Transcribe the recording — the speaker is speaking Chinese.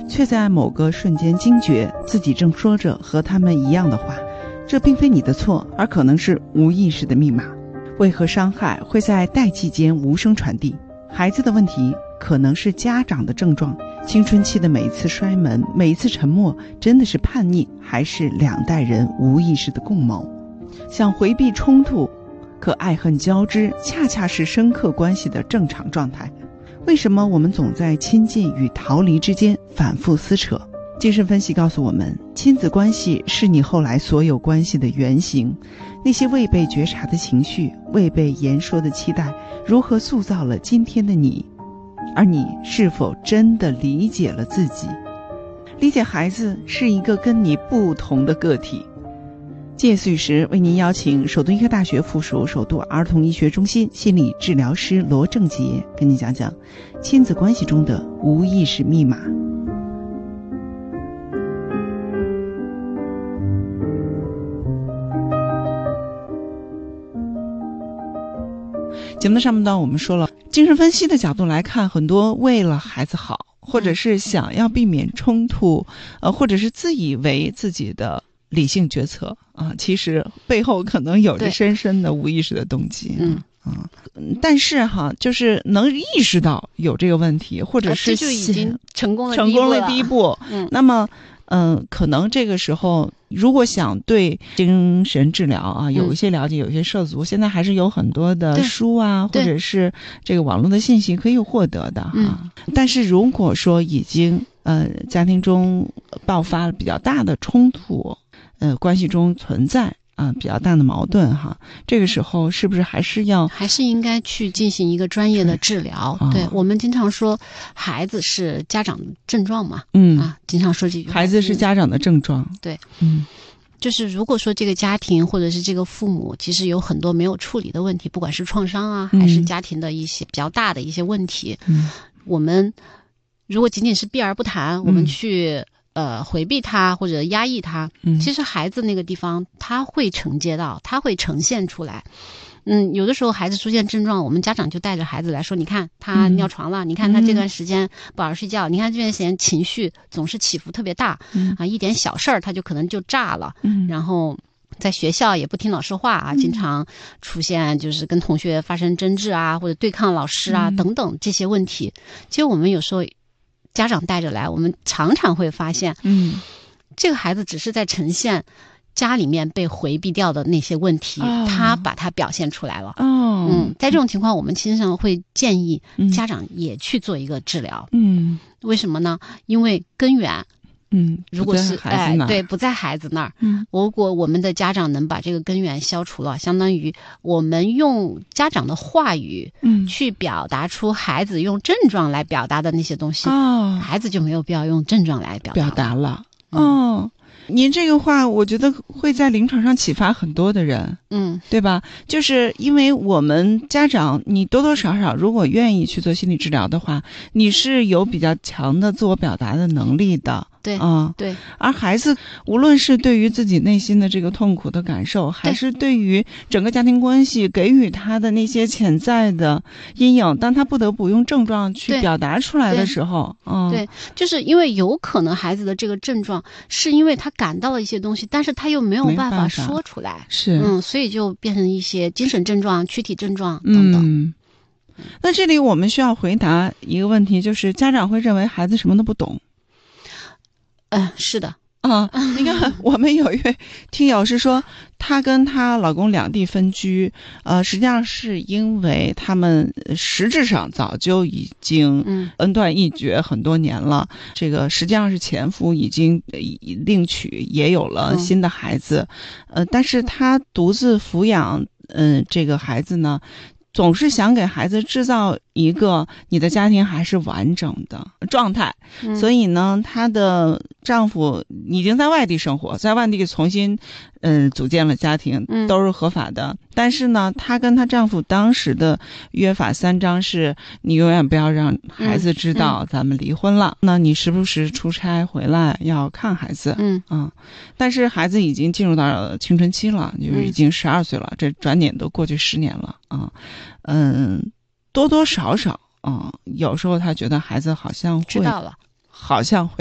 却在某个瞬间惊觉自己正说着和他们一样的话。这并非你的错，而可能是无意识的密码。为何伤害会在代际间无声传递？孩子的问题可能是家长的症状。青春期的每一次摔门，每一次沉默，真的是叛逆，还是两代人无意识的共谋？想回避冲突，可爱恨交织恰恰是深刻关系的正常状态。为什么我们总在亲近与逃离之间反复撕扯？精神分析告诉我们，亲子关系是你后来所有关系的原型。那些未被觉察的情绪，未被言说的期待，如何塑造了今天的你？而你是否真的理解了自己？理解孩子是一个跟你不同的个体。借岁时为您邀请首都医科大学附属首都儿童医学中心心理治疗师罗正杰，跟您讲讲亲子关系中的无意识密码。节目的上半段我们说了，精神分析的角度来看，很多为了孩子好，或者是想要避免冲突，或者是自以为自己的理性决策啊，其实背后可能有着深深的无意识的动机。但是就是能意识到有这个问题，或者是这就已经成功了第一步。那么可能这个时候如果想对精神治疗有一些了解，有一些涉足，现在还是有很多的书或者是这个网络的信息可以获得的但是如果说已经家庭中爆发了比较大的冲突，关系中存在比较大的矛盾这个时候是不是还是应该去进行一个专业的治疗？对，我们经常说孩子是家长的症状嘛，经常说这句话， 孩子是家长的症状。 对，就是如果说这个家庭或者是这个父母其实有很多没有处理的问题，不管是创伤还是家庭的一些比较大的一些问题，我们如果仅仅是避而不谈，我们去回避它或者压抑它，其实孩子那个地方他会承接到，他会呈现出来。有的时候孩子出现症状，我们家长就带着孩子来说，你看他尿床了，你看他这段时间不好好睡觉，你看这段时间情绪总是起伏特别大，一点小事儿他就可能就炸了，然后在学校也不听老师话经常出现就是跟同学发生争执或者对抗老师等等这些问题。其实我们有时候家长带着来，我们常常会发现这个孩子只是在呈现家里面被回避掉的那些问题，他把它表现出来了。在这种情况，我们经常会建议家长也去做一个治疗。为什么呢？因为根源如果是不在孩子那儿，如果我们的家长能把这个根源消除了，相当于我们用家长的话语去表达出孩子用症状来表达的那些东西，孩子就没有必要用症状来表达了。 您这个话我觉得会在临床上启发很多的人，对吧？就是因为我们家长，你多多少少如果愿意去做心理治疗的话，你是有比较强的自我表达的能力的。 对， 而孩子无论是对于自己内心的这个痛苦的感受，还是对于整个家庭关系给予他的那些潜在的阴影，当他不得不用症状去表达出来的时候， 对，就是因为有可能孩子的这个症状是因为他感到了一些东西，但是他又没有办法说出来，所以就变成一些精神症状、躯体症状等等。 那这里我们需要回答一个问题，就是家长会认为孩子什么都不懂。 是的你看我们有一位听友是说，她跟她老公两地分居，实际上是因为他们实质上早就已经恩断义绝很多年了，这个实际上是前夫已经另娶，也有了新的孩子，但是她独自抚养这个孩子呢，总是想给孩子制造一个你的家庭还是完整的状态，所以呢，她的丈夫已经在外地生活，在外地重新组建了家庭，都是合法的。但是呢，她跟她丈夫当时的约法三章是：你永远不要让孩子知道咱们离婚了，那你时不时出差回来要看孩子。但是孩子已经进入到青春期了，就是已经12岁了，这转眼都过去10年了多多少少有时候她觉得孩子好像会